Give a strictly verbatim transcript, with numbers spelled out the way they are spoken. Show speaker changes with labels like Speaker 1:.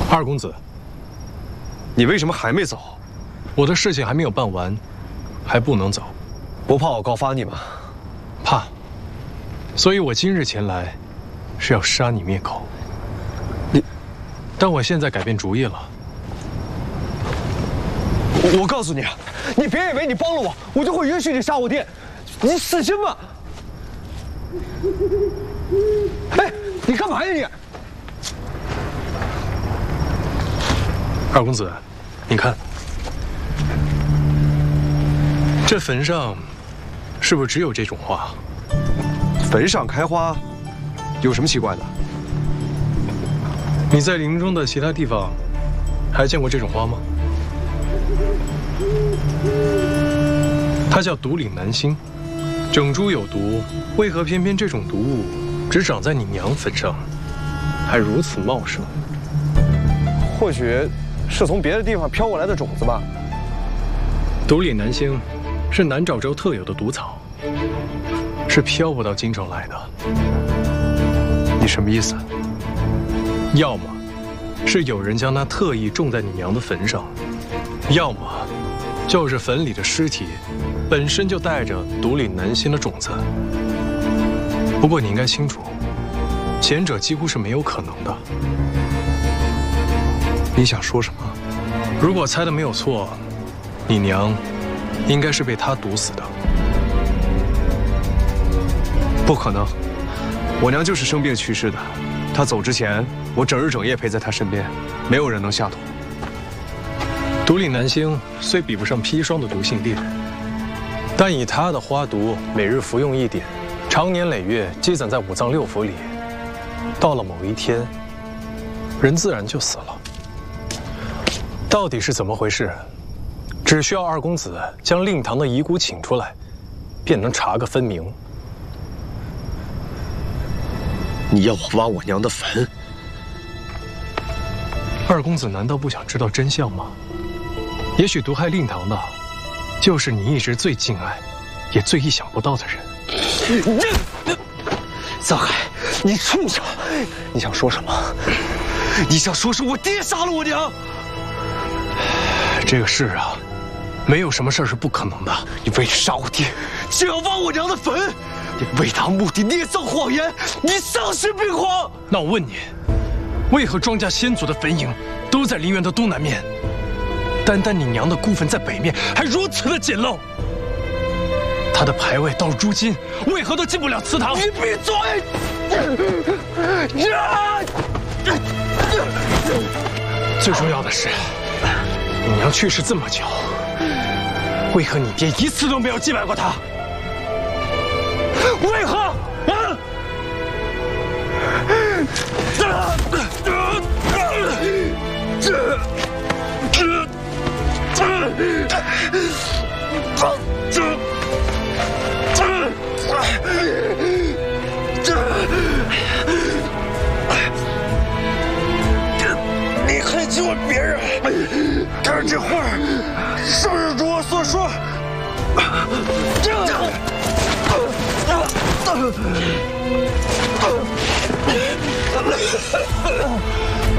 Speaker 1: 二公子，
Speaker 2: 你为什么还没走？
Speaker 1: 我的事情还没有办完，还不能走。
Speaker 2: 不怕我告发你吗？
Speaker 1: 怕。所以我今日前来，是要杀你灭口。
Speaker 2: 你，
Speaker 1: 但我现在改变主意了。
Speaker 2: 我, 我告诉你，你别以为你帮了我，我就会允许你杀我爹。你死心吧！哎，你干嘛呀你？
Speaker 1: 二公子，你看，这坟上是不是只有这种花？
Speaker 2: 坟上开花，有什么奇怪的？
Speaker 1: 你在林中的其他地方还见过这种花吗？它叫独岭南星，整株有毒。为何偏偏这种毒物只长在你娘坟上，还如此茂盛？
Speaker 2: 或许是从别的地方飘过来的种子吧。
Speaker 1: 独岭南星是南诏州特有的毒草，是飘不到京城来的。你什么意思？要么是有人将它特意种在你娘的坟上，要么就是坟里的尸体本身就带着独岭南星的种子。不过你应该清楚，前者几乎是没有可能的。
Speaker 2: 你想说什么？
Speaker 1: 如果猜的没有错，你娘应该是被他毒死的。
Speaker 2: 不可能，我娘就是生病去世的。她走之前，我整日整夜陪在她身边，没有人能下毒。
Speaker 1: 独岭南星虽比不上砒霜的毒性烈，但以它的花毒，每日服用一点，常年累月积攒在五脏六腑里，到了某一天，人自然就死了。到底是怎么回事？只需要二公子将令堂的遗骨请出来，便能查个分明。
Speaker 2: 你要我挖我娘的坟？
Speaker 1: 二公子难道不想知道真相吗？也许毒害令堂的，就是你一直最敬爱，也最意想不到的人。
Speaker 2: 藏海，你畜生！你想说什么？你想说是我爹杀了我娘？
Speaker 1: 这个事啊，没有什么事儿是不可能的。
Speaker 2: 你为了杀我爹，就要挖我娘的坟，你为达目的捏造谎言，你丧心病狂！
Speaker 1: 那我问你，为何庄家先祖的坟茔都在陵园的东南面，单单你娘的孤坟在北面，还如此的简陋？他的牌位到如今为何都进不了祠堂？
Speaker 2: 你闭嘴！
Speaker 1: 最重要的是，你娘去世这么久，为何你爹一次都没有祭拜过她？为何？啊！这这这你还去问别人？看这话是不是如我所说？这。